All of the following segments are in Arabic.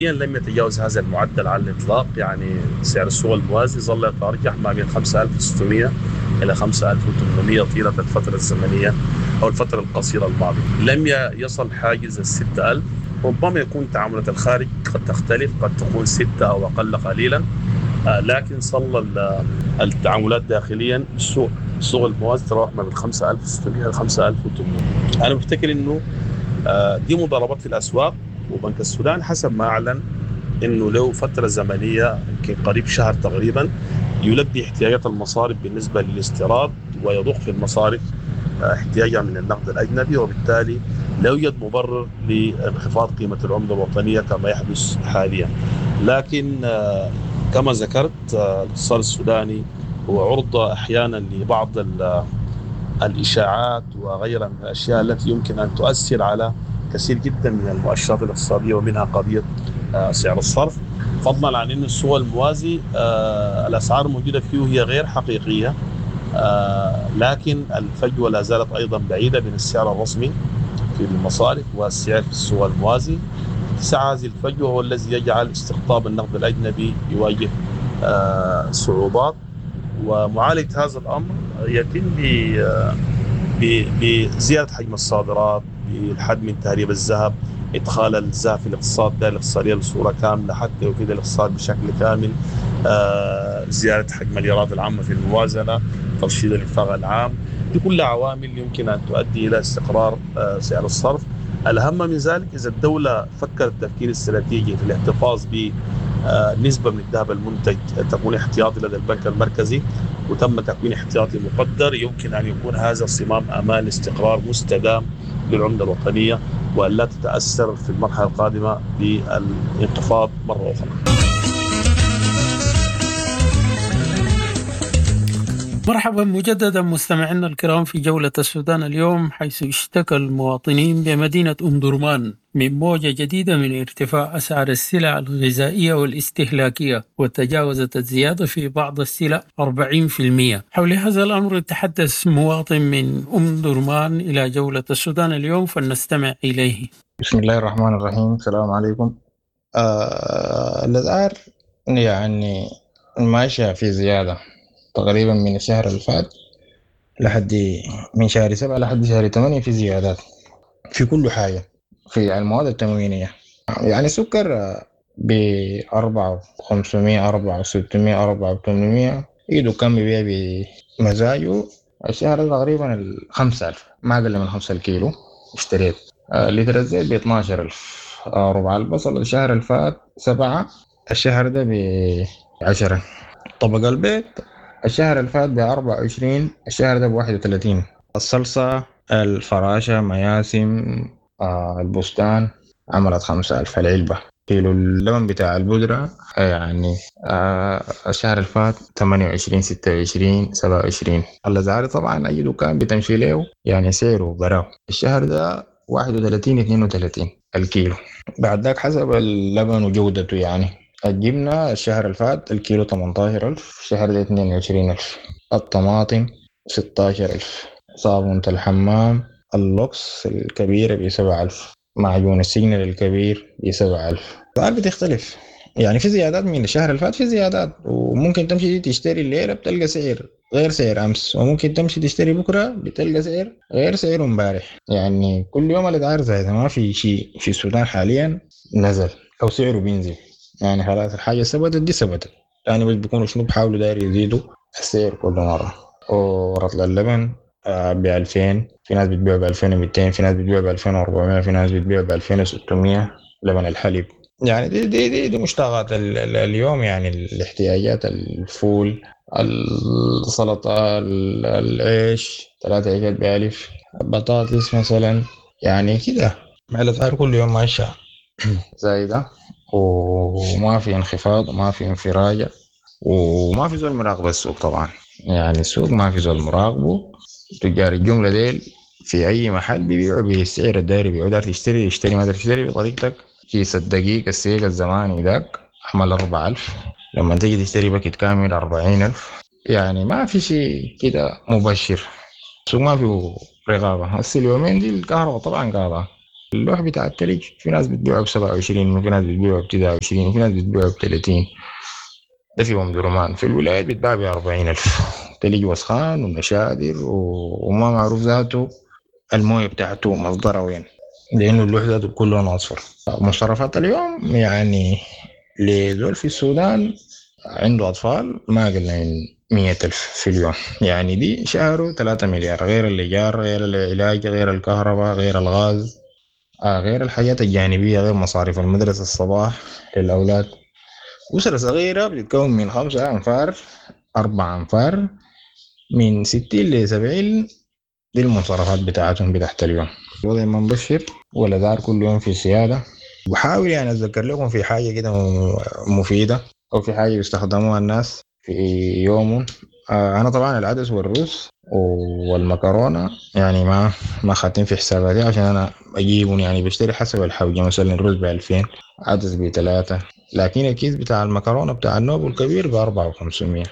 لم يتجاوز هذا المعدل على الإطلاق. يعني سعر السوق الموازي ظل يتراجع ما بين 5600 إلى 5800 طيلة الفترة الزمنية أو الفترة القصيرة الماضية. لم يصل حاجز 6000. ربما يكون تعاملات الخارج قد تختلف، قد تكون 6 أو أقل قليلا، لكن صل التعاملات داخليا السوق الموازي تراوح ما بين 5600 إلى 5800. أنا بفتكر إنه دي مضاربات في الأسواق، وبنك السودان حسب ما أعلن انه له فتره زمنيه يمكن قريب شهر تقريبا يلبي احتياجات المصارف بالنسبه للاستيراد، ويضخ في المصارف احتياجها من النقد الاجنبي، وبالتالي لا يوجد مبرر لانخفاض قيمه العمله الوطنيه كما يحدث حاليا. لكن كما ذكرت الاقتصاد السوداني هو عرضه احيانا لبعض الاشاعات وغيرها من الاشياء التي يمكن ان تؤثر على كثير جدا من المؤشرات الاقتصاديه، ومنها قضيه سعر الصرف، فضلا عن ان السوق الموازي الاسعار الموجوده فيه هي غير حقيقيه، لكن الفجوه لا زالت ايضا بعيده بين السعر الرسمي في المصارف والسعر في السوق الموازي. اتساع هذه الفجوه هو الذي يجعل استقطاب النقد الاجنبي يواجه صعوبات، ومعالجه هذا الامر يتم بزياده حجم الصادرات، بالحد من تهريب الذهب، ادخال الذهب في الاقتصاد ده الاقتصاديه بصوره كامله حتى يفيد الاقتصاد بشكل كامل، زياده حجم الايرادات العامه في الموازنه، ترشيد الانفاق العام. دي كلها عوامل يمكن ان تؤدي الى استقرار سعر الصرف. الاهم من ذلك اذا الدوله فكرت التفكير الاستراتيجي في الاحتفاظ بنسبه من الذهب المنتج تكون احتياطي لدى البنك المركزي، وتم تكوين احتياطي مقدر، يمكن ان يكون هذا صمام امان لاستقرار مستدام للعمله الوطنيه، وأن لا تتأثر في المرحلة القادمة بالانخفاض مرة أخرى. مرحبا مجددا مستمعينا الكرام في جولة السودان اليوم، حيث اشتكى المواطنين بمدينة أم درمان من موجة جديدة من ارتفاع أسعار السلع الغذائية والاستهلاكية، وتجاوزت الزيادة في بعض السلع 40%. حول هذا الأمر تحدث مواطن من أم درمان إلى جولة السودان اليوم، فلنستمع إليه. بسم الله الرحمن الرحيم. السلام عليكم. الأسعار يعني ماشية في زيادة تقريبا من الشهر اللي فات لحد من شهر 7 لحد شهر 8 في زيادات في كل حاجة، في المواد التموينية. يعني السكر ب4500 4600 4800 يدو كم بيبيع بمزاجه. الشهر تقريبا 5000 ما أقل من 5 الكيلو اشتريت. لتر الزيت ب12000. ربع البصل الشهر اللي فات 7، الشهر ده ب10. طبق البيت الشهر اللي فات ب24، الشهر ده ب31. الصلصة الفراشة مياسم البستان عملت 5000 العلبة. كيلو اللبن بتاع البودرة يعني الشهر اللي فات 28 26 27. الأسعار طبعا أي دكان بتمشي له يعني سعره براو. الشهر ده 31 32 الكيلو. بعد ذاك حسب اللبن وجودته. يعني الجبنة الشهر اللي فات الكيلو 18000، الشهر ده 22000. الطماطم 16000. صابونة الحمام اللوكس الكبيرة ب7000. معجون السجن الكبير ب7000. الأسعار بتختلف، يعني في زيادات من الشهر اللي فات، في زيادات، وممكن تمشي تشتري الليلة بتلقى سعر غير سعر أمس، وممكن تمشي تشتري بكرة بتلقى سعر غير سعر امبارح. يعني كل يوم الأسعار زايدة، ما في شيء في السودان حاليا نزل أو سعره بينزل. يعني خلاص الحاجة ثبتت دي ثبتت، يعني بس بيكونوا شنو بحاولوا داير يزيدوا السعر كل مرة. ورطل اللبن ب2000، في ناس بتبيع ب2200، في ناس بتبيع ب2400، في ناس بتبيع ب2600. لبن الحليب يعني دي مشتقات اليوم. يعني الاحتياجات الفول السلطة العيش 3 عيشات ب1000. بطاطس مثلا يعني كده. مع الأسعار كل يوم ماشية زايدة، وما في انخفاض وما في انفراجة، وما في زول مراقب السوق. طبعا يعني السوق ما في زول مراقبه. تجار الجملة ديل في أي محل بيبيعوا بالسعر الدايري، بيبيعوا دار تشتري ما تشتري بطريقتك. كيس الدقيق السيق الزماني داك أحمل 4000، لما تيجي تشتري باكت كامل 40000. يعني ما في شيء كده مبشر. السوق ما فيه رقابة. هسه اليومين دي الكهرباء طبعا قاطعة، اللوح بتاع التلج في ناس بتبيعه ب27 وفي ناس بتبيعه ب29 وفي ناس بتبيعه ب30. ده في أم درمان. في الولايات بتباع ب40,000. تلج وسخان ونشادر وما معروف ذاته المويه بتاعته مصدرها وين، لأنه اللوح ذاته كله لون أصفر. مصرفات اليوم يعني لذول في السودان عنده أطفال ما أقل من 100,000 في اليوم، يعني دي شهره 3 مليار، غير الإيجار غير العلاج غير الكهرباء غير الغاز غير الحاجات الجانبية غير مصاريف المدرسة الصباح للأولاد. أسرة صغيرة بتتكون من 5 أنفار 4 أنفار من 60 ل70. دي المصارفات بتاعتهم بتاعت اليوم. الوضع ما مبشر ولا دار كل يوم في سيادة. بحاول يعني أتذكر لكم في حاجة كده مفيدة أو في حاجة يستخدموها الناس في يوم. أنا طبعا العدس والرز والمكرونة يعني ما خاتين في حساباتي عشان أنا أجيبهم، يعني بشتري حسب الحوجة. مثلا الرز ب2000، عدس ب3، لكن الكيس بتاع المكرونة بتاع النوب الكبير ب4500.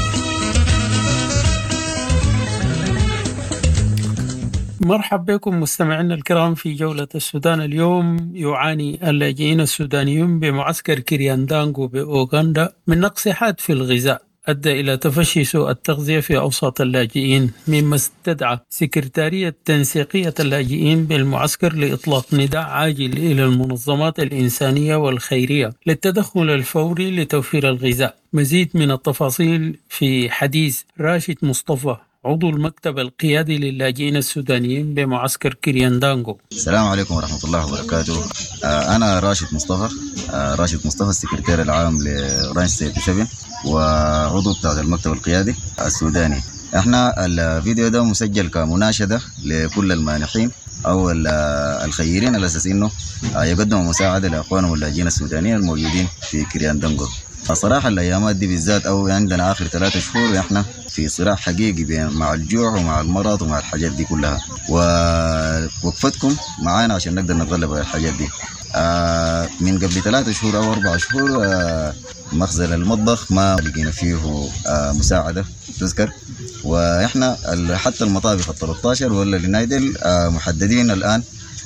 مرحبا بكم مستمعينا الكرام في جولة السودان. اليوم يعاني اللاجئين السودانيون بمعسكر كرياندانغو بأوغندا من نقص حاد في الغذاء أدى إلى تفشي سوء التغذية في أوساط اللاجئين، مما استدعى سكرتارية تنسيقية اللاجئين بالمعسكر لإطلاق نداء عاجل إلى المنظمات الإنسانية والخيرية للتدخل الفوري لتوفير الغذاء. مزيد من التفاصيل في حديث راشد مصطفى عضو المكتب القيادي للاجئين السودانيين بمعسكر كرياندانغو. السلام عليكم ورحمة الله وبركاته. أنا راشد مصطفى السكرتير العام لرانش سيد شبن وعضو بتاع المكتب القيادي السوداني. احنا الفيديو ده مسجل كمناشدة لكل المانحين أو الخيرين على أساس إنه يقدموا مساعدة لأخوانهم اللاجئين السودانيين الموجودين في كرياندانغو. صراحة الأيامات دي بالذات أو عندنا آخر 3 شهور إحنا في صراع حقيقي مع الجوع ومع المرض ومع الحاجات دي كلها، ووقفتكم معانا عشان نقدر نتغلب على الحاجات دي. من قبل 3 شهور أو 4 شهور مخزن المطبخ ما لقينا فيه مساعدة تذكر، وإحنا حتى المطابخ 13 ولا لنايدل محددين الآن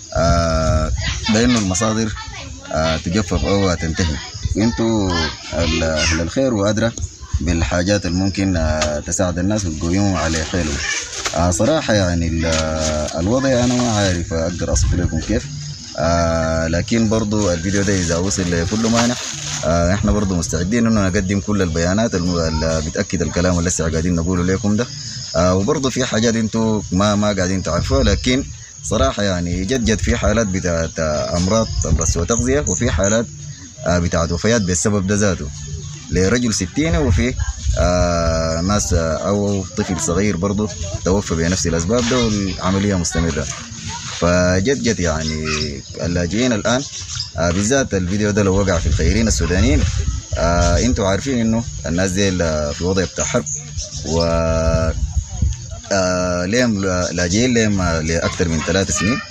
بأنه المصادر تجفف أو تنتهي. انتوا اهل الخير وادرى بالحاجات الممكن تساعد الناس وتقويهم على حيلهم. صراحه يعني الوضع انا ما عارف اقدر اصف لكم كيف، لكن برضو الفيديو ده اذا وصل لكل مانح احنا برضو مستعدين انه نقدم كل البيانات اللي بتاكد الكلام اللي لسه قاعدين نقوله لكم ده. وبرضو في حاجات انتوا ما قاعدين تعرفوها، لكن صراحه يعني جد في حالات بتاعت امراض سوء تغذيه، وفي حالات بتاعت وفيات بالسبب ده ذاته لرجل 60، وفي ناس أو طفل صغير برضه توفى بنفس الأسباب ده والعملية مستمرة. فجد يعني اللاجئين الآن بالذات الفيديو ده لو وقع في الخيرين السودانيين انتوا عارفين انه الناس دي في وضع بتاع حرب، و ليهم لاجئين ليهم لأكثر من 3 سنين.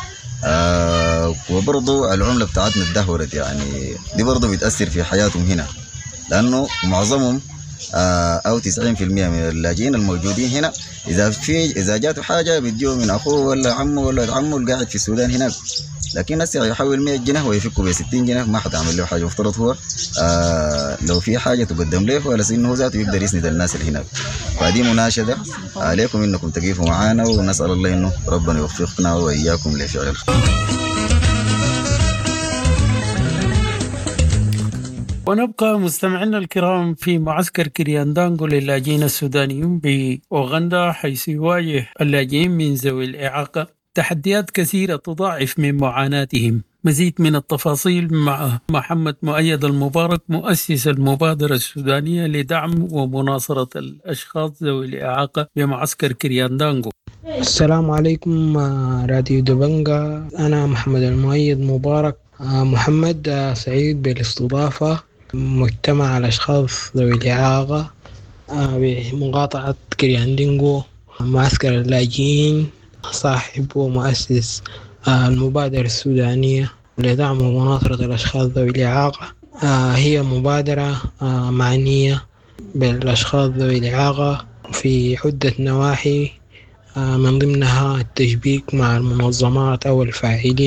وبرضو العملة بتاعتنا اتدهورت، يعني دي برضو بتأثر في حياتهم هنا، لأنه معظمهم أو 90% من اللاجئين الموجودين هنا إذا جاته حاجة بيديو من أخوه ولا عمه ولا عمه القاعد في السودان هناك، لكن هسه يحول 100 جنيه ويفكوا ب 60 جنيه ما حتعمل له حاجة. مفترض هو لو في حاجة تقدم له ولا إنه ذاته يقدر يسند الناس اللي هناك. فدي مناشدة عليكم إنكم تقيفوا معانا، ونسأل الله إنه ربنا يوفقنا وإياكم لفعل الخير. ونبقى مستمعينا الكرام في معسكر كرياندانغو للاجئين السودانيين بأوغندا، حيث يواجه اللاجئين من ذوي الإعاقة تحديات كثيرة تضاعف من معاناتهم. مزيد من التفاصيل مع محمد مؤيد المبارك مؤسس المبادرة السودانية لدعم ومناصرة الأشخاص ذوي الإعاقة بمعسكر كرياندانغو. السلام عليكم راديو دبنجا، أنا محمد المؤيد مبارك. محمد سعيد بالاستضافة مجتمع الأشخاص ذوي الإعاقة بمقاطعة كرياندانغو معسكر اللاجئين، صاحب ومؤسس المبادرة السودانية لدعم ومناصرة الأشخاص ذوي الإعاقة. هي مبادرة معنية بالأشخاص ذوي الإعاقة في عدة نواحي، من ضمنها التشبيك مع المنظمات أو الفاعلين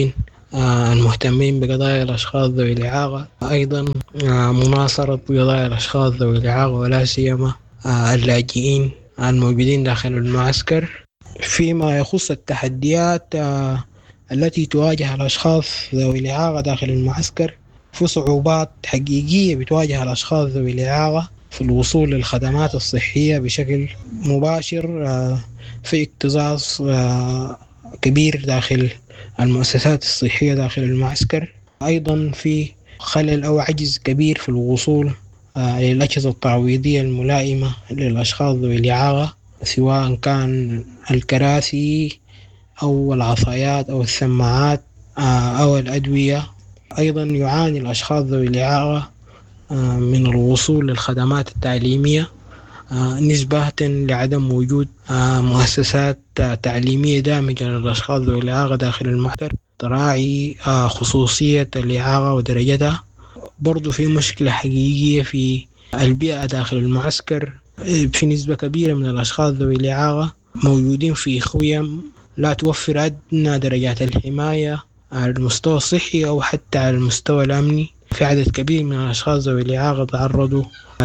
المهتمين بقضايا الأشخاص ذوي الإعاقة، أيضا مناصرة قضايا الأشخاص ذوي الإعاقة ولا سيما اللاجئين الموجودين داخل المعسكر. فيما يخص التحديات التي تواجه الأشخاص ذوي الإعاقة داخل المعسكر، في صعوبات حقيقية بتواجه الأشخاص ذوي الإعاقة في الوصول للخدمات الصحية بشكل مباشر، في اكتظاظ كبير داخل المؤسسات الصحية داخل المعسكر. أيضا في خلل أو عجز كبير في الوصول للأجهزة التعويضية الملائمة للأشخاص ذوي الإعاقة، سواء كان الكراسي أو العصايات أو السماعات أو الأدوية. أيضا يعاني الأشخاص ذوي الإعاقة من الوصول للخدمات التعليمية نسبة لعدم وجود مؤسسات تعليمية دامجة للأشخاص ذوي الإعاقة داخل المعسكر تراعي خصوصية الإعاقة ودرجتها. برضو في مشكلة حقيقية في البيئة داخل المعسكر، في نسبة كبيرة من الأشخاص ذوي الإعاقة موجودين في خيم لا توفر أدنى درجات الحماية على المستوى الصحي أو حتى على المستوى الأمني. في عدد كبير من الأشخاص ذوي الإعاقة تعرضوا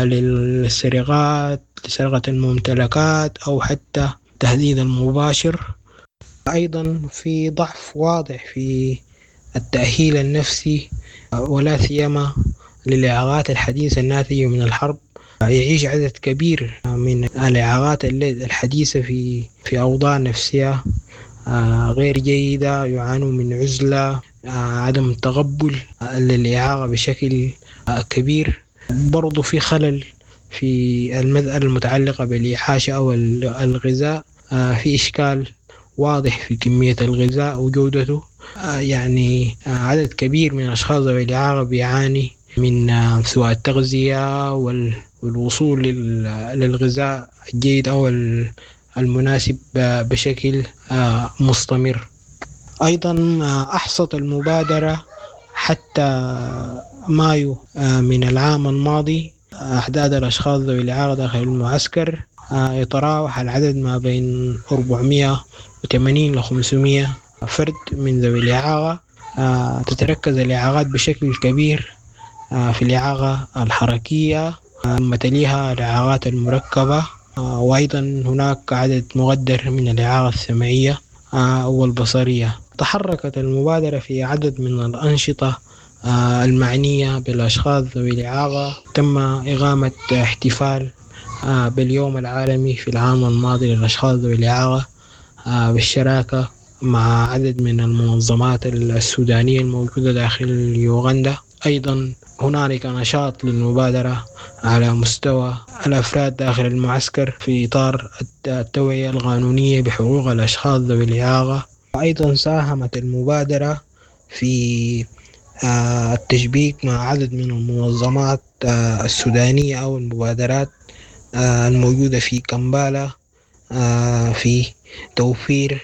للسرقات، لسرقة الممتلكات أو حتى تهديد المباشر. أيضا في ضعف واضح في التأهيل النفسي ولا سيما للإعاقات الحديثة الناتجة من الحرب. يعيش عدد كبير من الإعاقات الحديثة في أوضاع نفسية غير جيدة، يعانوا من عزلة، عدم تقبل للإعاقة بشكل كبير. برضو في خلل في المسألة المتعلقة بالإعاشة أو الغذاء، في إشكال واضح في كمية الغذاء وجودته. يعني عدد كبير من الأشخاص ذوي الإعاقة بيعاني من سوء التغذية والوصول للغذاء الجيد أو المناسب بشكل مستمر. أيضا أحصت المبادرة حتى مايو من العام الماضي أعداد الأشخاص ذوي الإعاقة داخل المعسكر يتراوح العدد ما بين 480 ل 500 فرد من ذوي الإعاقة. تتركز الإعاقات بشكل كبير في الإعاقة الحركية، تليها الإعاقات المركبة، وأيضا هناك عدد مقدر من الإعاقة السمعية والبصرية. تحركت المبادرة في عدد من الأنشطة المعنية بالأشخاص ذوي الإعاقة. تم إقامة احتفال باليوم العالمي في العام الماضي للأشخاص ذوي الإعاقة بالشراكة مع عدد من المنظمات السودانية الموجودة داخل يوغندا. أيضا هنالك نشاط للمبادرة على مستوى الأفراد داخل المعسكر في إطار التوعية القانونية بحقوق الأشخاص ذوي الإعاقة. أيضا ساهمت المبادرة في التشبيك مع عدد من المنظمات السودانية أو المبادرات الموجودة في كمبالا في توفير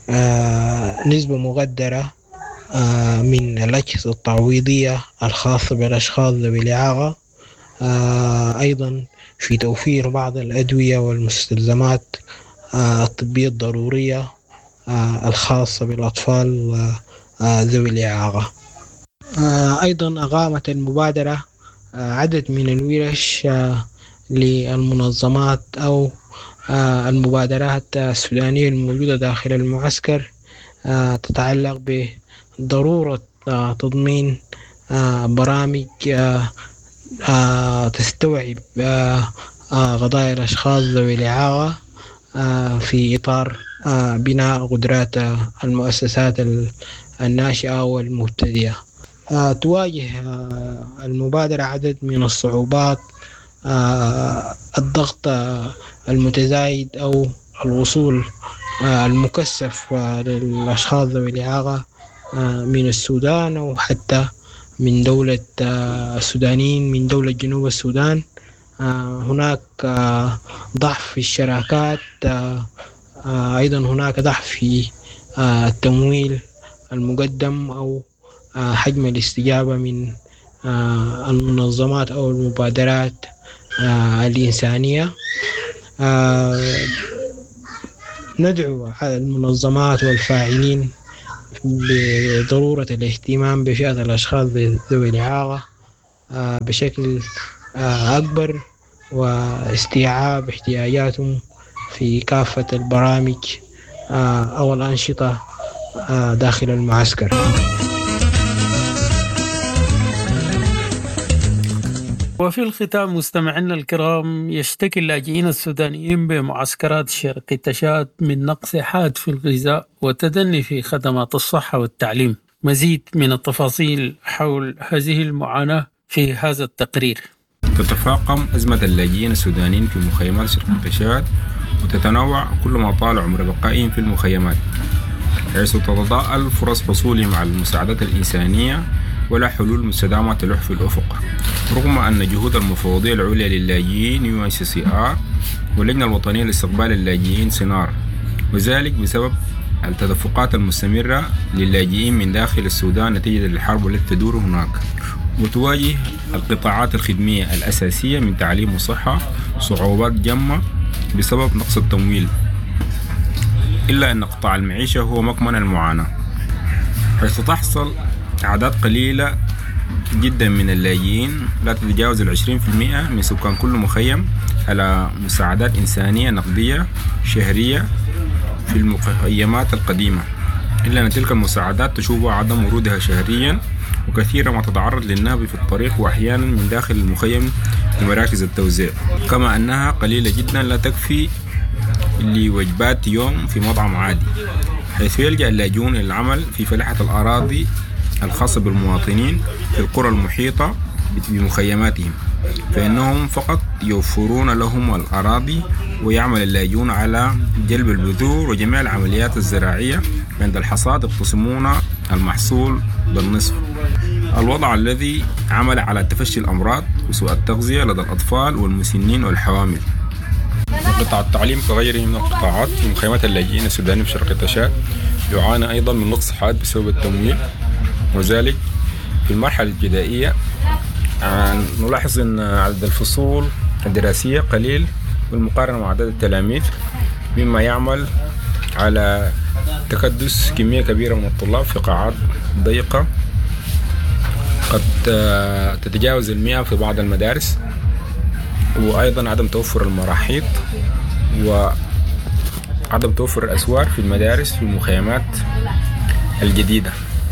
نسبة مقدرة من الأجهزة التعويضية الخاصة بالأشخاص ذوي الإعاقة، أيضا في توفير بعض الأدوية والمستلزمات الطبية الضرورية الخاصة بالأطفال ذوي الإعاقة. أيضا أقامت المبادرة عدد من الورش للمنظمات أو المبادرات السودانية الموجودة داخل المعسكر تتعلق بضرورة تضمين برامج تستوعب قضايا الأشخاص ذوي الإعاقة في إطار بناء قدرات المؤسسات الناشئة والمبتدئة. تواجه المبادرة عدد من الصعوبات، الضغط المتزايد أو الوصول المكثف للأشخاص ذوي الإعاقة من السودان أو حتى من دولة السودانيين من دولة جنوب السودان. هناك ضعف في الشراكات، أيضا هناك ضعف في التمويل المقدم أو حجم الاستجابة من المنظمات أو المبادرات الإنسانية. ندعو المنظمات والفاعلين بضرورة الاهتمام بفئة الأشخاص ذوي الإعاقة بشكل أكبر واستيعاب احتياجاتهم في كافة البرامج أو الأنشطة داخل المعسكر. وفي الختام مستمعينا الكرام، يشتكي اللاجئين السودانيين بمعسكرات شرق التشاد من نقص حاد في الغذاء وتدني في خدمات الصحة والتعليم. مزيد من التفاصيل حول هذه المعاناة في هذا التقرير. تتفاقم أزمة اللاجئين السودانيين في مخيمات شرق التشاد وتتنوع كل ما طال عمر بقائهم في المخيمات، حيث تتضاءل فرص حصولهم على المساعدات الإنسانية ولا حلول مستدامة تلوح في الأفق، رغم أن جهود المفوضية العليا للاجئين UNHCR واللجنة الوطنية لاستقبال اللاجئين SINAR، وذلك بسبب التدفقات المستمرة للاجئين من داخل السودان نتيجة الحرب التي تدور هناك. وتواجه القطاعات الخدمية الأساسية من تعليم وصحة صعوبات جمة بسبب نقص التمويل، إلا أن قطاع المعيشة هو مكمن المعاناة، حيث تحصل أعداد قليلة جدا من اللاجئين لا تتجاوز 20% من سكان كل مخيم على مساعدات إنسانية نقدية شهرية في المخيمات القديمة، إلا أن تلك المساعدات تشوب عدم ورودها شهريا، وكثيرا ما تتعرض للنهب في الطريق وأحيانا من داخل المخيم لمراكز التوزيع، كما أنها قليلة جدا لا تكفي لوجبات يوم في مطعم عادي، حيث يلجأ اللاجئون إلى العمل في فلاحة الأراضي الخاصة بالمواطنين في القرى المحيطة بمخيماتهم، فإنهم فقط يوفرون لهم الأراضي، ويعمل اللاجئون على جلب البذور وجميع العمليات الزراعية، عند الحصاد يقتسمون المحصول بالنصف، الوضع الذي عمل على تفشي الأمراض وسوء التغذية لدى الأطفال والمسنين والحوامل. قطاع التعليم كغيره من القطاعات في مخيمات اللاجئين السودانيين في شرق التشاد يعاني أيضا من نقص حاد بسبب التمويل، وذلك في المرحلة الابتدائية نلاحظ أن عدد الفصول الدراسية قليل بالمقارنة مع عدد التلاميذ، مما يعمل على تكدس كمية كبيرة من الطلاب في قاعات ضيقة قد تتجاوز 100 في بعض المدارس، وأيضا عدم توفر المراحيض وعدم توفر الأسوار في المدارس في المخيمات الجديدة.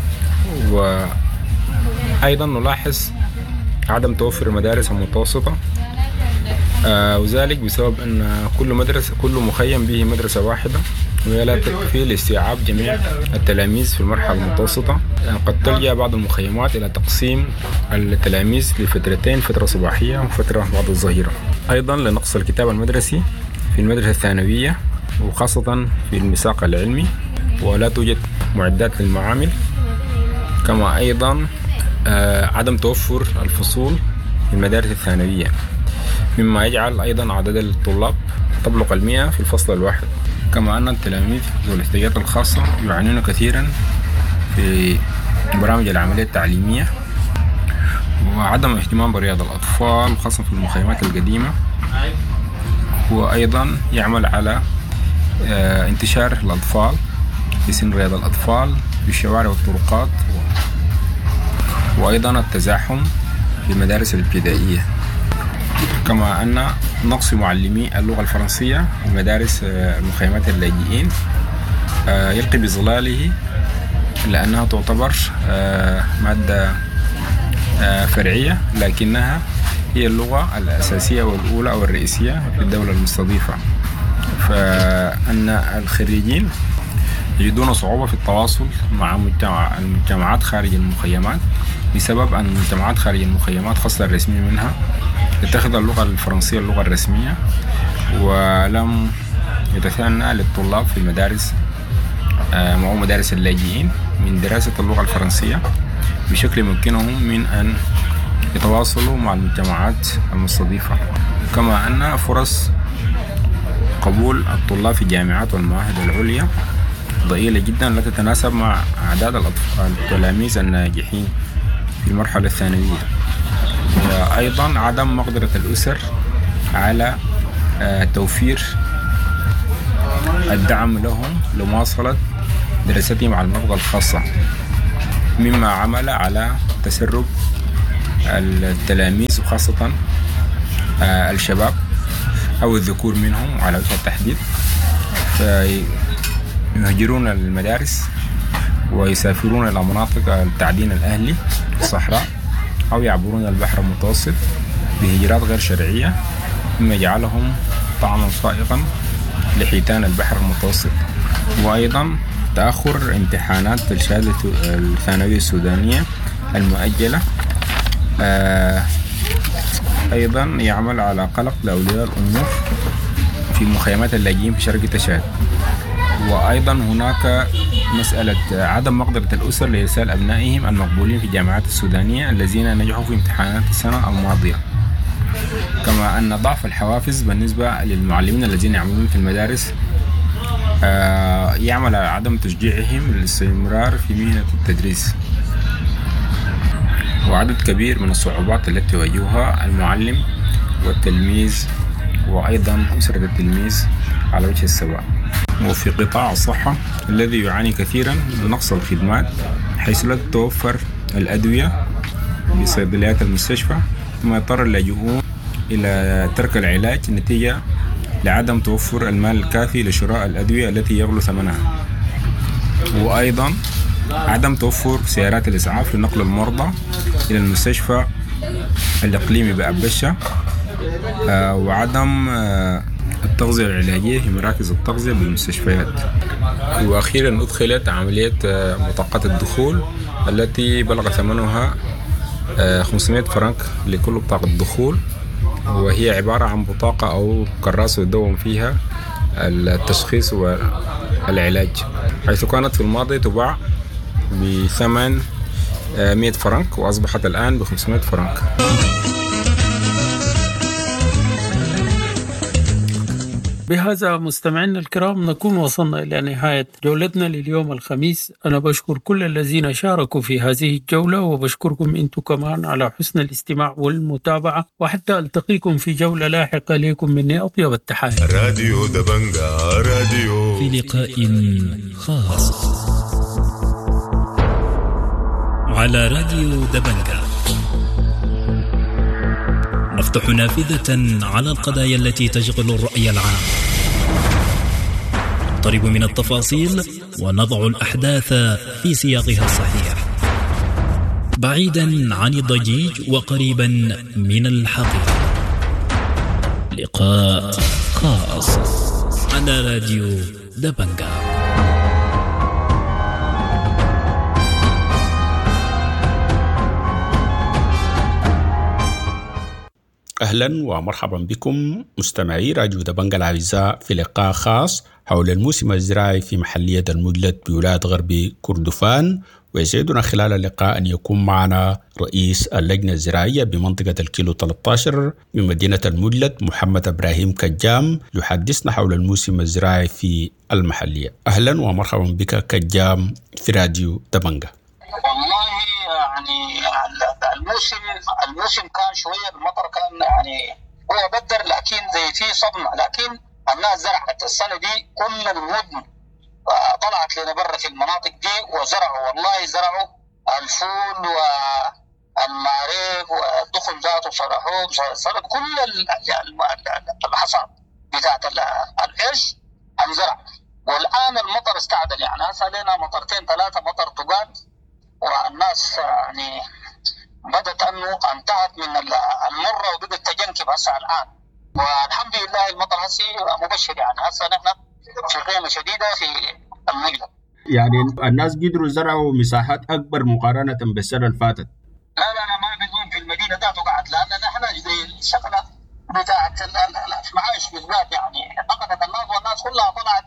وأيضا نلاحظ عدم توفر المدارس المتوسطة، وذلك بسبب أن كل مخيم به مدرسة واحدة، وهي لا تكفي لاستيعاب جميع التلاميذ في المرحلة المتوسطة. قد تلجأ بعض المخيمات إلى تقسيم التلاميذ لفترتين، فترة صباحية وفترة بعد الظهيرة. أيضا لنقص الكتاب المدرسي في المدرسة الثانوية وخاصة في المساق العلمي، ولا توجد معدات للمعامل، كما أيضا عدم توفر الفصول في المدارس الثانوية، مما يجعل أيضا عدد الطلاب تبلغ 100 في الفصل الواحد. كما أن التلاميذ ذو الاحتياجات الخاصة يعانون كثيرا في برامج العملية التعليمية، وعدم اهتمام برياض الأطفال خاصة في المخيمات القديمة، وأيضا يعمل على انتشار الأطفال في سن رياض الأطفال في الشوارع والطرقات، وأيضا التزاحم في المدارس الابتدائية. كما أن نقص معلمي اللغة الفرنسية في مدارس مخيمات اللاجئين يلقي بظلاله، لأنها تعتبر مادة فرعية، لكنها هي اللغة الأساسية والأولى أو الرئيسية في الدولة المستضيفة، فأن الخريجين يجدون صعوبة في التواصل مع المجتمعات خارج المخيمات، بسبب أن المجتمعات خارج المخيمات خاصة الرسمية منها تتخذ اللغة الفرنسية اللغة الرسمية، ولم يتثنى للطلاب في المدارس أو مدارس اللاجئين من دراسة اللغة الفرنسية بشكل يمكنهم من أن يتواصلوا مع المجتمعات المستضيفة. كما أن فرص قبول الطلاب في الجامعات والمعاهد العليا ضئيلة جدا، لا تتناسب مع أعداد التلاميذ الناجحين في المرحلة الثانوية. وأيضا عدم مقدرة الأسر على توفير الدعم لهم لمواصلة دراستهم على المبغى الخاصة، مما عمل على تسرب التلاميذ وخاصة الشباب أو الذكور منهم على وجه التحديد، فيهجرون المدارس ويسافرون إلى مناطق التعدين الأهلي في الصحراء أو يعبرون البحر المتوسط بهجرات غير شرعية، مما جعلهم طعما صائغا لحيتان البحر المتوسط. وأيضا تأخر امتحانات الشهادة الثانوية السودانية المؤجلة أيضا يعمل على قلق لأولياء الأمور في مخيمات اللاجئين في شرق تشاد. وأيضا هناك مسألة عدم مقدرة الأسر لإرسال أبنائهم المقبولين في الجامعات السودانية الذين نجحوا في امتحانات السنة الماضية، كما أن ضعف الحوافز بالنسبة للمعلمين الذين يعملون في المدارس يعمل على عدم تشجيعهم للاستمرار في مهنة التدريس. وعدد كبير من الصعوبات التي يواجهها المعلم والتلميذ وأيضا أسرة التلميذ على وجه السواء. وفي قطاع الصحة الذي يعاني كثيرا من نقص الخدمات، حيث لا تتوفر الأدوية بصيدليات المستشفى، ثم يضطر اللاجئون إلى ترك العلاج نتيجة لعدم توفر المال الكافي لشراء الأدوية التي يغلو ثمنها. وأيضا عدم توفر سيارات الإسعاف لنقل المرضى إلى المستشفى الإقليمي بأبشة، وعدم التغذية العلاجية في مراكز التغذية بالمستشفيات. وأخيرا أدخلت عملية بطاقات الدخول التي بلغ ثمنها 500 فرنك لكل بطاقة دخول، وهي عبارة عن بطاقة أو كراسة يدون فيها التشخيص والعلاج، حيث كانت في الماضي تباع بثمن 100 فرنك وأصبحت الآن ب 500 فرنك. بهذا مستمعينا الكرام نكون وصلنا إلى نهاية جولتنا لليوم الخميس. أنا بشكر كل الذين شاركوا في هذه الجولة، وبشكركم أنتم كمان على حسن الاستماع والمتابعة، وحتى ألتقيكم في جولة لاحقة. لكم مني أطيب التحايا. راديو دبنجا راديو في لقاء خاص على راديو دبنجا نفتح نافذة على القضايا التي تشغل الرأي العام، نقترب من التفاصيل ونضع الأحداث في سياقها الصحيح، بعيدا عن الضجيج وقريبا من الحقيقة. لقاء خاص على راديو دبنجا. أهلا ومرحبا بكم مستمعي راديو دبنجا الأعزاء في لقاء خاص حول الموسم الزراعي في محلية المجلد بولاية غرب كردفان. ويسعدنا خلال اللقاء أن يكون معنا رئيس اللجنة الزراعية بمنطقة الكيلو 13 من مدينة المجلد محمد إبراهيم كجام يحدثنا حول الموسم الزراعي في المحلية. أهلا ومرحبا بك كجام في راديو دبنجا. والله يعني الموسم كان شويه المطر كان يعني هو بدر، لكن زي في صدمه، لكن الناس زرعت السنه دي كل المدن طلعت لنا برا في المناطق دي وزرعوا، والله زرعوا الفول والمعريف والدخن ذاته صرحوه كل الحصاد بتاعت العيش انزرع. والان المطر استعدل، يعني هسه لنا مطرتين ثلاثه مطر طبال، والناس يعني بدت انه انتهت من المره وبدت تجنكب هسه الان، والحمد لله المطر هسه مبشر. يعني هسه نحن في قيمه شديده في المجلد، يعني الناس قدروا يزرعوا مساحات اكبر مقارنه بالسنه اللي فاتت. لا ما بيظن في المدينه ذاته قاعد، لان نحن زي الشغله بتاعت المعايش بالذات يعني فقدت الناس، والناس كلها طلعت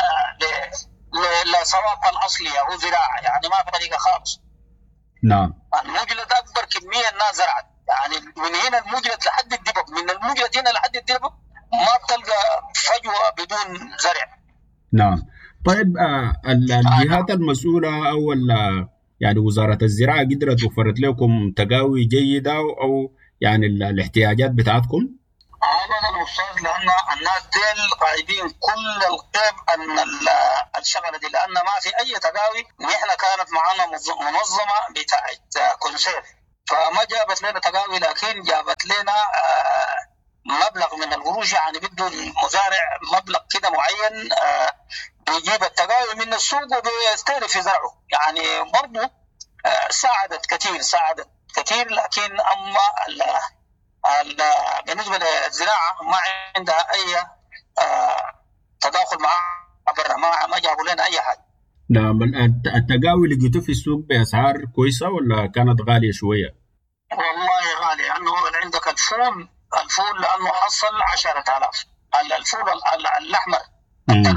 للصواب الاصلي او زراعه، يعني ما في طريقه خالص. نعم. المجلد اكبر كميه الناس زرعت، يعني من هنا المجلد لحد الدبب، من المجلد هنا لحد الدبب ما بتلقى فجوه بدون زرع. نعم. طيب الجهات المسؤوله او يعني وزاره الزراعه قدرت وفرت لكم تقاوي جيده او يعني الاحتياجات بتاعتكم؟ ابدا استاذ، لان الناس ديل غايبين كل القيم ان الشغله دي، لان ما في اي تداوي. نحن كانت معنا منظمه بتاعت كونسير، فما جابت لنا تداوي، لكن جابت لنا مبلغ من القروش، يعني بده المزارع مبلغ كده معين بيجيب التقاوي من السوق وبيستهدف في زرعه. يعني برضه ساعدت كثير، لكن اما بالنسبه للزراعه ما عندها اي تداخل معها برا، ما جابوا لنا اي حاجه. نعم. التقاوي لقيتوه في السوق باسعار كويسه ولا كانت غاليه شويه؟ والله غالي، لانه عندك الفول لانه حصل 10,000. الفول الاحمر اللي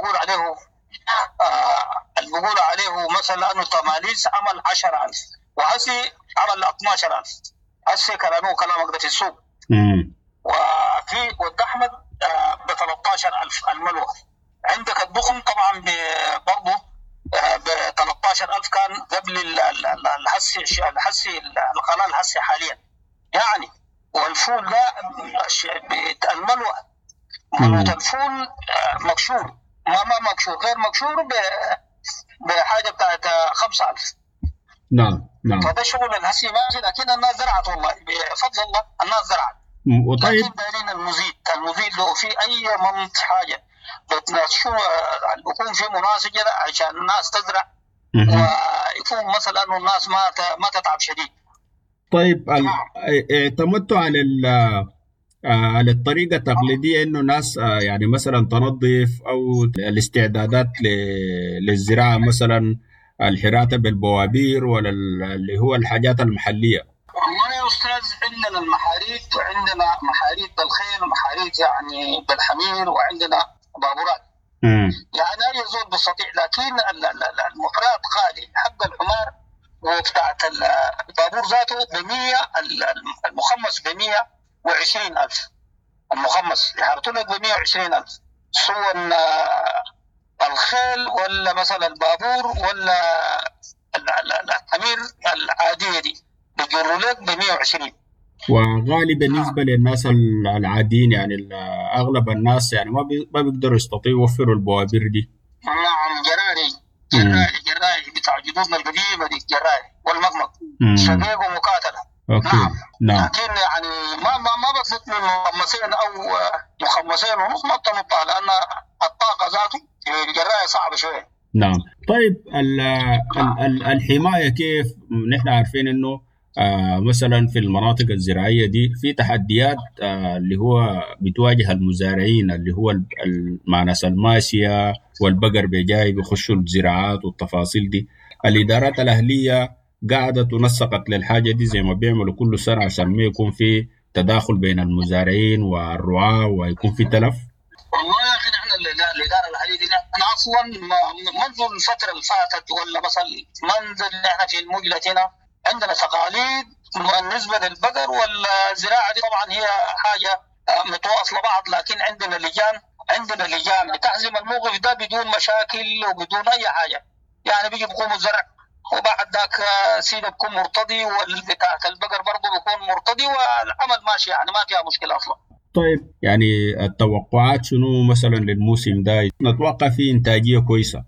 بيقول عليه مثلا انه تماليس عمل 10,000 وهسي عمل 12,000. هسي كلامه كلامك ده في السوق. وفي والدحمد ب 13,000 الملوى. عندك الدخن طبعا برضه ب 13,000 كان قبل الهسي القلال هسي حاليا يعني. والفول ده الملوى الفول مكشور، ما مكشور، غير مكشور بحاجه بتاعت 5,000. نعم. فده شغل الهسي ماشي، لكن الناس زرعت والله بفضل الله، الناس زرعت. وطيب لكن دايرين المزيد لو في اي منط حاجه شو يكون في مناسجه عشان الناس تزرع ويكون مثلا انه الناس ما تتعب شديد. طيب اعتمدتوا على الطريقة التقليدية إنه ناس يعني مثلا تنظف أو الاستعدادات للزراعة، مثلا الحراثة بالبوابير ولا اللي هو الحاجات المحلية؟ والله يا أستاذ عندنا المحاريث، وعندنا محاريث بالخيل ومحاريث يعني بالحمير، وعندنا بابورات. يعني أي زول بيستطيع، لكن المحرات غالي. حق الحمار وبتاعت البابور ذاته ب100، المخمس ب120,000. المخمس يحرطوا لك ب120,000، سواء الخيل ولا مثلا البابور ولا الحمير العادية دي بيجروا لك ب120. وغالي بالنسبة للناس العاديين، يعني أغلب الناس يعني ما بيقدروا يستطيعوا يوفروا البوابير دي. نعم، جراي بتاع جدودنا القديمة دي، جراي والمقمق شقيق ومقاتلة. نعم. لكن يعني ما بطلت من مخمسين او مخمسين ونص ما بتنطها، لان الطاقه ذاته الجرايه صعبه شويه. نعم. طيب الحمايه كيف؟ نحن عارفين انه مثلا في المناطق الزراعيه دي في تحديات اللي هو بتواجه المزارعين، اللي هو مع ناس الماشيه والبقر بجاي بيخشوا الزراعات والتفاصيل دي. الادارات الاهليه قاعدة تنسقت للحاجة دي زي ما بيعملوا كل سنة عشان ما يكون في تداخل بين المزارعين والرعاة ويكون في تلف؟ والله يا أخي نحن الإدارة الحالية دي نحن أصلا منذ الفترة اللي فاتت ولا مثلا منذ اللي احنا في المجلة هنا عندنا تقاليد بالنسبة للبقر والزراعة دي. طبعا هي حاجة متواصلة بعض، لكن عندنا لجان بتحزم الموقف ده بدون مشاكل وبدون أي حاجة. يعني بيجي بيقوموا الزرع وبعد ذاك سيدة بكون مرتضي، والبتاعة البقر برضه بيكون مرتضي، والعمل ماشي، يعني ما فيها مشكلة أصلا. طيب يعني التوقعات شنو مثلا للموسم ده؟ نتوقع فيه إنتاجية كويسة.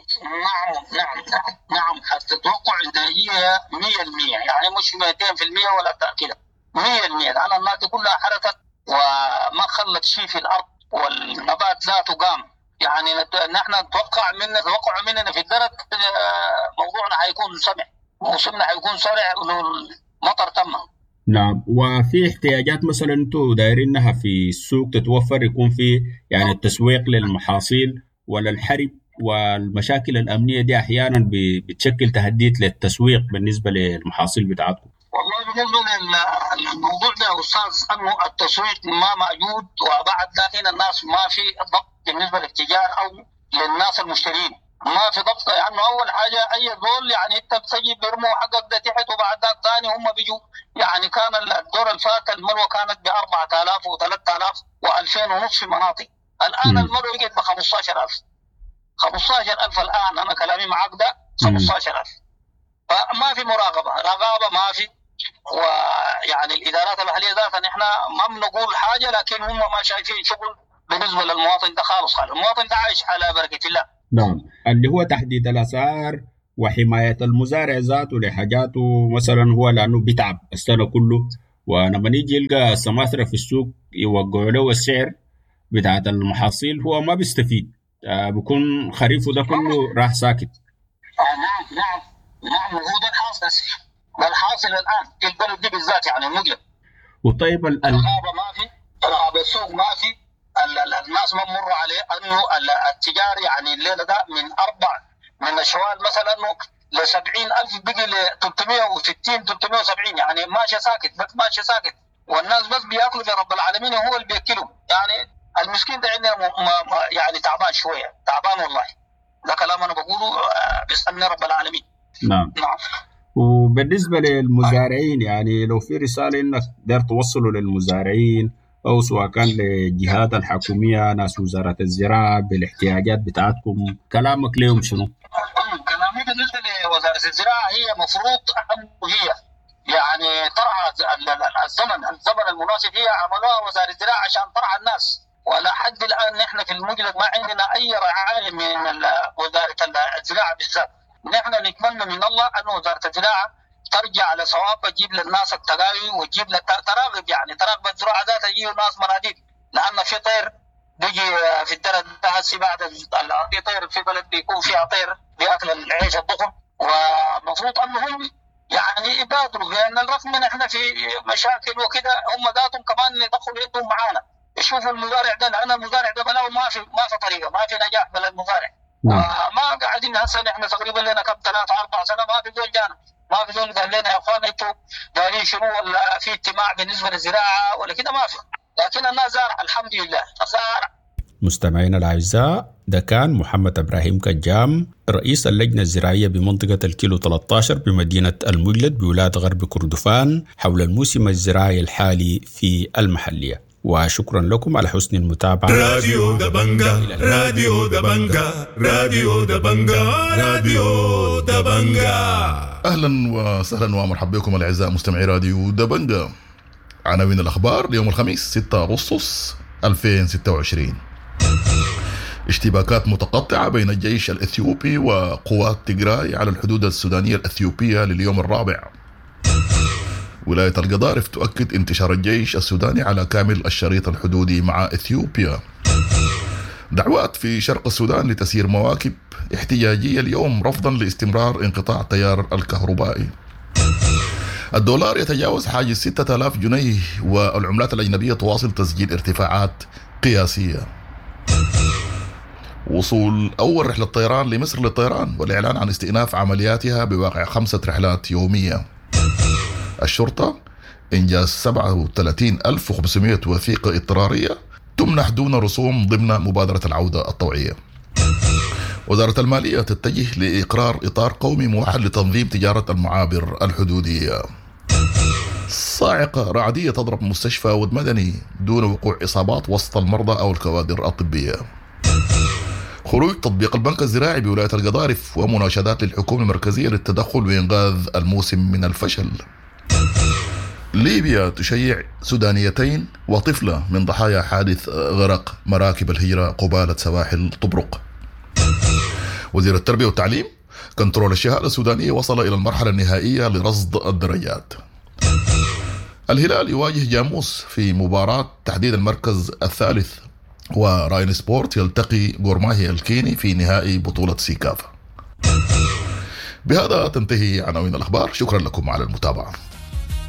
نعم هتتوقع إنتاجية 100%، يعني مش 200% ولا كده، 100%. لأن الناس كلها حركت وما خلت شيء في الأرض، والنبات ذاته قام. يعني نحن نتوقع مننا في الدرج موضوعنا هيكون سمع، موسمنا هيكون سريع والمطر تم. نعم. وفي احتياجات مثلا انتم دايرينها في السوق تتوفر، يكون في يعني التسويق للمحاصيل ولا الحرب والمشاكل الأمنية دي أحيانا بتشكل تهديد للتسويق بالنسبة للمحاصيل بتاعتكم؟ والله بالنسبة للموضوع ده يا أستاذ أنه التسويق ما موجود، وبعد ذلك الناس ما في ضبط بالنسبة للتجار أو للناس المشترين، ما في ضبط. يعني أول حاجة أي دول يعني أنت بتجي بيرموا حقك ده تحت، وبعد ذلك ثاني هم بيجوا. يعني كان الدور الفات الملوى كانت ب4,000 و3,000 و2,000 ونص في مناطق. الآن الملوى بقت ب15,000. 15,000 الآن، أنا كلامي معك ده 15,000. فما في رقابة ما في، ويعني الادارات المحليه ذاتها نحن ما بنقول حاجه، لكن هم ما شايفين شغل بالنسبه للمواطن ده خالص. المواطن ده عايش على بركه الله. نعم، اللي هو تحديد الاسعار وحمايه المزارع ذاته لحاجاته، مثلا هو لانه بيتعب السنه كله، ولما يجي يلقى السماسره في السوق يوقعوا له السعر بتاعت المحاصيل هو ما بيستفيد، بيكون خريفه ده كله راح ساكت. نعم هو ده الحاصل الان في البلد دي بالذات، يعني المقلب. وطيب الرقابه ما في، رقابه السوق ما في، الناس ما مروا عليه انه التجار يعني الليله ده من شوال مثلا انه ل 70,000 بقي ل 360 370، يعني ماشي ساكت، بس ماشي ساكت، والناس بس بياكلوا برب العالمين وهو اللي بياكلهم. يعني المسكين ده عندنا يعني تعبان شويه، تعبان والله. ده كلام انا بقوله باسم رب العالمين. نعم. وبالنسبه للمزارعين، يعني لو في رساله انك تقدر توصلوا للمزارعين او سواء كان للجهات الحكوميه، ناس وزاره الزراعه بالاحتياجات بتاعتكم، كلامك لهم شنو؟ كلامي بالنسبه لوزاره الزراعه هي مفروض هي يعني ترعى الزمن المناسب، هي عملوها وزاره الزراعه عشان ترعى الناس، ولا حد الان نحن في المجلد ما عندنا اي رعايه من وزاره الزراعه بالذات. نحن نتمنى من الله ان وزاره الزراعه ترجع على صواب، تجيب للناس التقاوي وتجيب تراقب، يعني تراقب الزراعه ذاتها، يجيب ناس مناديب، لان في طير بيجي في الدرج ده هسي بعد في طير في بلد بيكون فيها طير بياكل العيش الضخم، ومفروض انهم يعني يبادروا، لان الرغم من احنا في مشاكل وكذا هم ذاتهم كمان يدخلوا يدهم معانا، يشوفوا المزارع ده، لان المزارع ده بلاو ما في طريقه، ما في نجاح بلا المزارع. ما قاعدين هسه نحن تقريبا لنا كم 3-4 سنه ما في زول جانا، ما في زول قال لنا يا اخوان انتوا دارين شنو، ولا في اجتماع بالنسبه للزراعه ولا كده، ما في. لكن الناس زارع الحمد لله زارع. مستمعينا الاعزاء، ده كان محمد ابراهيم كجام، رئيس اللجنه الزراعيه بمنطقه الكيلو 13 بمدينه المجلد بولايه غرب كردفان، حول الموسم الزراعي الحالي في المحليه. وشكرا لكم على حسن المتابعة. راديو دبنجا، راديو دبنجا، راديو دبنجا، راديو دبنجا. أهلا وسهلا ومرحبا بكم الأعزاء مستمعي راديو دبنجا. عناوين الأخبار ليوم الخميس 6 أغسطس 2026. اشتباكات متقطعة بين الجيش الإثيوبي وقوات تيغراي على الحدود السودانية الأثيوبية لليوم الرابع. ولاية القضارف تؤكد انتشار الجيش السوداني على كامل الشريط الحدودي مع إثيوبيا. دعوات في شرق السودان لتسيير مواكب احتجاجية اليوم رفضا لاستمرار انقطاع التيار الكهربائي. الدولار يتجاوز حاجز 6000 جنيه، والعملات الأجنبية تواصل تسجيل ارتفاعات قياسية. وصول أول رحلة طيران لمصر للطيران، والإعلان عن استئناف عملياتها بواقع 5 رحلات يومية. الشرطة إنجاز 37,500 وثيقة اضطرارية تمنح دون رسوم ضمن مبادرة العودة الطوعية. وزارة المالية تتجه لإقرار إطار قومي موحد لتنظيم تجارة المعابر الحدودية. صاعقة رعدية تضرب مستشفى ود مدني دون وقوع إصابات وسط المرضى أو الكوادر الطبية. خروج تطبيق البنك الزراعي بولاية القضارف ومناشدات للحكومة المركزية للتدخل وإنقاذ الموسم من الفشل. ليبيا تشيع سودانيتين وطفلة من ضحايا حادث غرق مراكب الهجرة قبالة سواحل طبرق. وزير التربية والتعليم كنترول الشهادة السودانية وصل إلى المرحلة النهائية لرصد الدرجات. الهلال يواجه جاموس في مباراة تحديد المركز الثالث. وراين سبورت يلتقي غورماهي الكيني في نهائي بطولة سيكافا. بهذا تنتهي عناوين الأخبار. شكرا لكم على المتابعة.